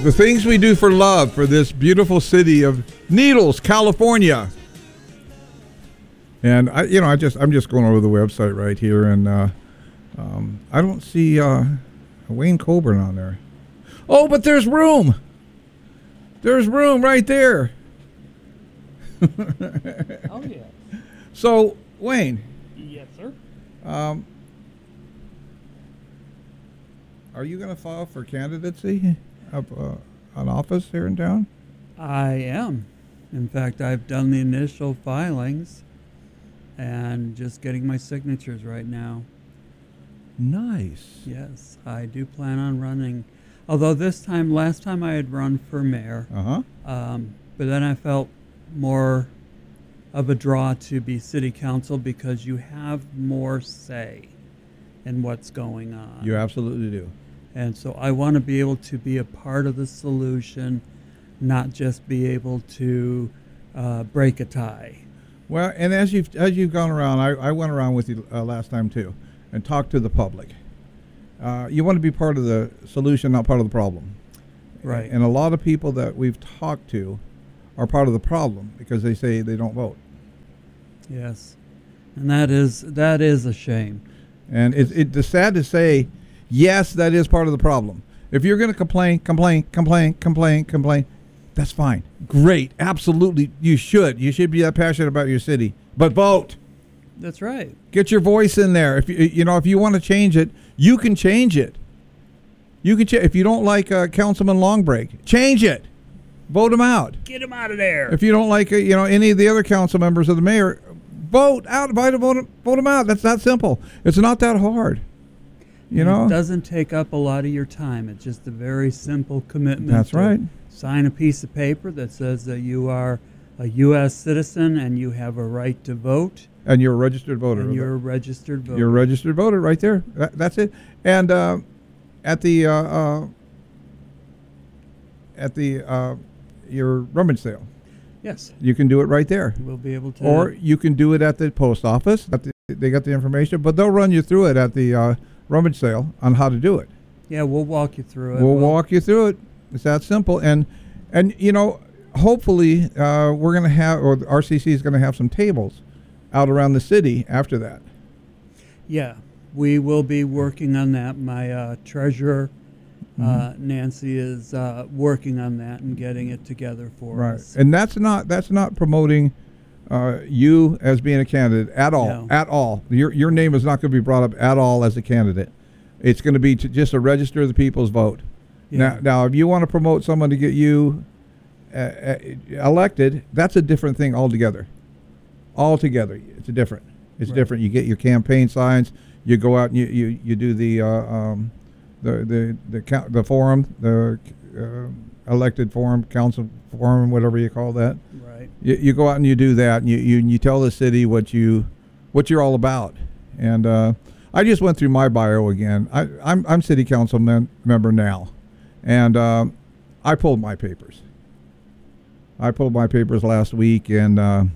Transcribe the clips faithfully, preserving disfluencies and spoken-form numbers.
The things we do for love for this beautiful city of Needles, California. And I, you know, I just I'm just going over the website right here, and uh, um, I don't see uh, Wayne Coburn on there. Oh, but there's room. There's room right there. Oh yeah. So Wayne. Yes, sir. Um, are you going to file for candidacy of uh, an office here in town? I am. In fact, I've done the initial filings and just getting my signatures right now. Nice. Yes, I do plan on running. Although this time, last time I had run for mayor, Uh-huh. um, but then I felt more of a draw to be city council because you have more say in what's going on. You absolutely do. And so I want to be able to be a part of the solution, not just be able to uh, break a tie. Well, and as you've as you've gone around, I, I went around with you uh, last time too, and talked to the public. Uh, you want to be part of the solution, not part of the problem. Right. And a lot of people that we've talked to are part of the problem because they say they don't vote. Yes, and that is that is a shame. And it, it, it's sad to say, yes, that is part of the problem. If you're going to complain, complain, complain, complain, complain, that's fine. Great. Absolutely. You should. You should be that passionate about your city. But vote. That's right. Get your voice in there. If you, you know, if you want to change it, you can change it. You can ch- if you don't like uh, Councilman Longbreak, change it. Vote him out. Get him out of there. If you don't like uh, you know any of the other council members of the mayor, vote out. Vote vote vote him out. That's that simple. It's not that hard. You And know, it doesn't take up a lot of your time. It's just a very simple commitment. That's to right. Sign a piece of paper that says that you are a U S citizen and you have a right to vote. and you're a registered voter. And you're a registered voter. You're a registered voter right there. That, that's it. And uh, at the uh, uh, at the uh, your rummage sale, Yes. you can do it right there. We'll be able to. Or you can do it at the post office. At the, they got the information, but they'll run you through it at the uh, rummage sale on how to do it. Yeah, we'll walk you through it. We'll walk you through it. It's that simple. And and you know, hopefully uh, we're going to have, or the R C C is going to have some tables out around the city after that. Yeah, we will be working on that. My uh, treasurer, uh, Mm-hmm. Nancy, is uh, working on that and getting it together for Right. us. And that's not that's not promoting uh, you as being a candidate at all. No. At all. Your your name is not going to be brought up at all as a candidate. It's going to be to just a register of the people's vote. Yeah. Now, now, if you want to promote someone to get you uh, uh, elected, that's a different thing altogether. Altogether, it's a different. It's Right. different. You get your campaign signs. You go out and you you, you do the uh, um, the the the count, the forum, the uh, elected forum, council forum, whatever you call that. Right. You, you go out and you do that, and you, you you tell the city what you what you're all about. And uh, I just went through my bio again. I, I'm I'm city council mem- member now, and uh, I pulled my papers. I pulled my papers last week, and uh,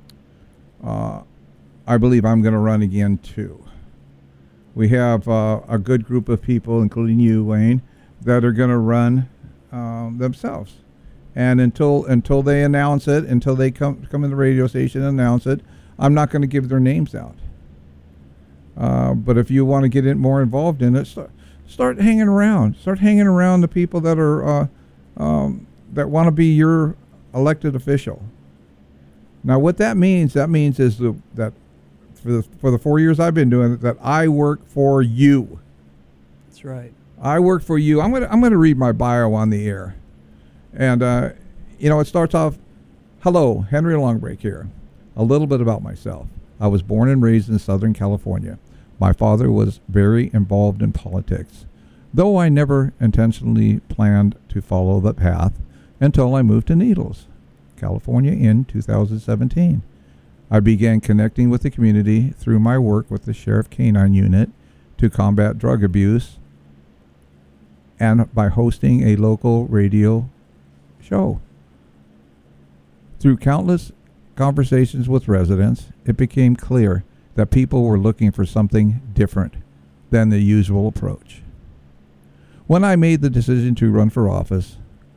uh, I believe I'm going to run again too. We have uh, a good group of people, including you, Wayne, that are going to run um, themselves. And until until they announce it, until they come come in the radio station and announce it, I'm not going to give their names out. Uh, but if you want to get in more involved in it, start, start hanging around. Start hanging around the people that are uh, um, that want to be your elected official. Now, what that means, that means is the, that for the for the four years I've been doing it, that I work for you. That's right. I work for you. I'm gonna I'm gonna read my bio on the air, and uh, you know it starts off, "Hello, Henry Longbreak here. A little bit about myself. I was born and raised in Southern California. My father was very involved in politics, though I never intentionally planned to follow that path until I moved to Needles, California in two thousand seventeen. I began connecting with the community through my work with the Sheriff Canine Unit to combat drug abuse and by hosting a local radio show. Through countless conversations with residents, it became clear that people were looking for something different than the usual approach. When I made the decision to run for office,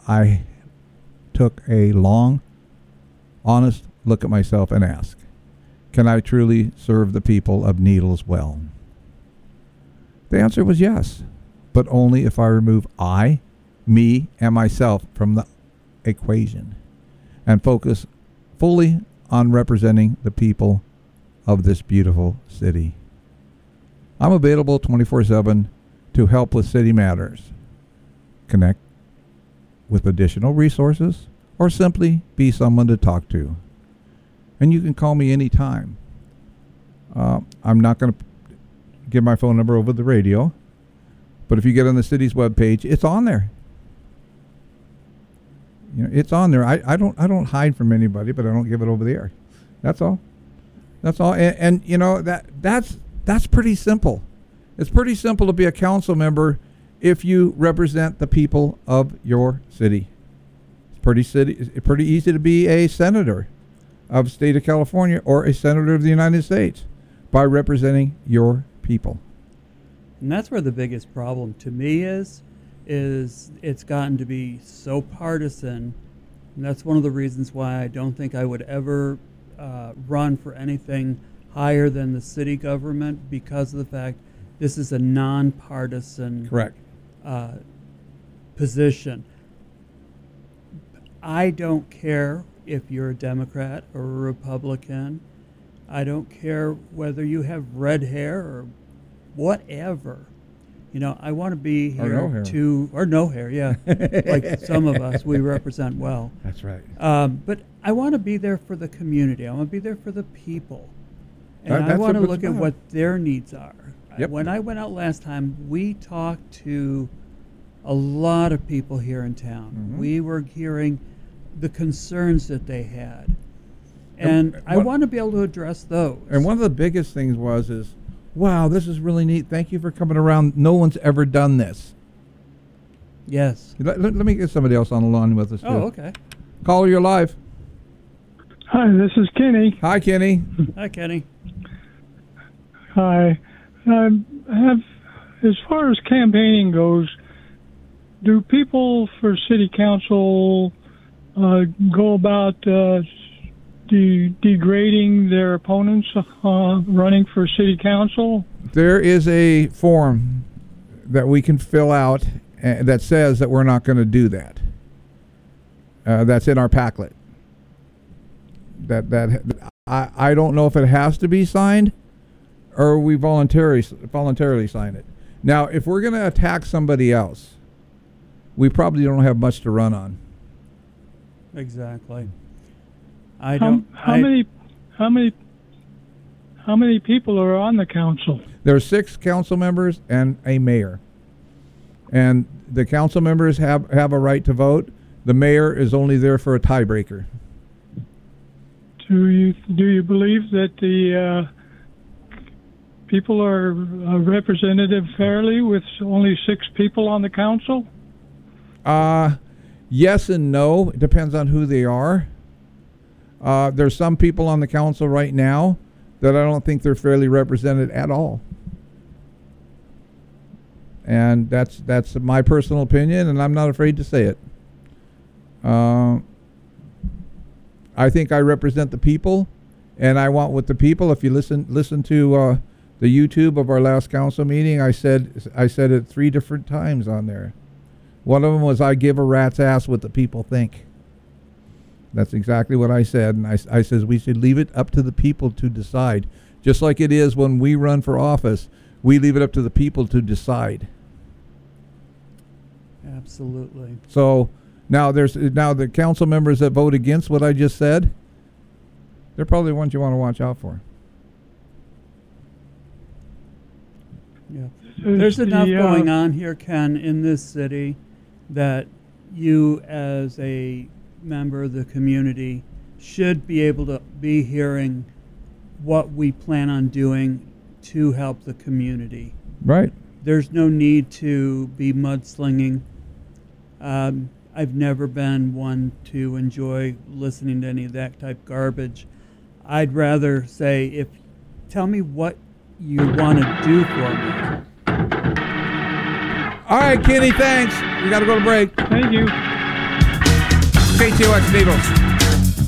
I took a long, honest look at myself and asked, can I truly serve the people of Needles well? The answer was yes, but only if I remove I, me, and myself from the equation and focus fully on representing the people of this beautiful city. I'm available twenty-four seven to help with city matters, connect with additional resources, or simply be someone to talk to. And you can call me anytime. Uh, I'm not going to give my phone number over the radio, but if you get on the city's webpage, it's on there. You know, it's on there. I, I don't I don't hide from anybody, but I don't give it over the air. That's all. That's all. And, and you know that that's that's pretty simple. It's pretty simple to be a council member if you represent the people of your city. It's pretty city. It's pretty easy to be a senator of the state of California or a senator of the United States by representing your people. And that's where the biggest problem to me is, is it's gotten to be so partisan. And that's one of the reasons why I don't think I would ever uh, run for anything higher than the city government, because of the fact this is a nonpartisan Correct. Uh, position. I don't care if you're a Democrat or a Republican. I don't care whether you have red hair or whatever. You know, I want to be here or no hair. to, or no hair, yeah. Like some of us, we represent well. That's right. Um, but I want to be there for the community. I want to be there for the people. And That- I that's want to what it's look at about. what their needs are. Yep. When I went out last time, we talked to a lot of people here in town. Mhm. We were hearing the concerns that they had. And And I what- want to be able to address those. And one of the biggest things was is, wow, this is really neat. Thank you for coming around. No one's ever done this. Yes. Let, let, let me get somebody else on the line with us too. Oh, okay. Caller, you're live. Hi, this is Kenny. Hi, Kenny. Hi, Kenny. Hi. I have, as far as campaigning goes, do people for city council uh, go about uh, de- degrading their opponents uh, running for city council? There is a form that we can fill out uh, that says that we're not going to do that. Uh, that's in our Packlet. That that I I don't know if it has to be signed, or we voluntarily voluntarily sign it. Now, if we're going to attack somebody else, we probably don't have much to run on. Exactly. I How, don't. how I, many, how many, how many people are on the council? There are six council members and a mayor. And the council members have, have a right to vote. The mayor is only there for a tiebreaker. Do you do you believe that the uh, people are uh, represented fairly with only six people on the council? Uh, yes and no. It depends on who they are. Uh, there's some people on the council right now that I don't think they're fairly represented at all. And that's that's my personal opinion, and I'm not afraid to say it. Uh, I think I represent the people, and I want what the people. If you listen listen to uh, the YouTube of our last council meeting, I said I said it three different times on there. One of them was, I give a rat's ass what the people think. That's exactly what I said. And I, I says we should leave it up to the people to decide. Just like it is when we run for office, we leave it up to the people to decide. absolutely. So now there's now the council members that vote against what I just said, they're probably the ones you want to watch out for. Yeah. Is There's enough the, uh, going on here, Ken, in this city that you, as a member of the community, should be able to be hearing what we plan on doing to help the community. Right. There's no need to be mudslinging. Um, I've never been one to enjoy listening to any of that type garbage. I'd rather say, if tell me what you want to do for me. All right, Kenny, thanks. We got to go to break. Thank you. K T O X Needles.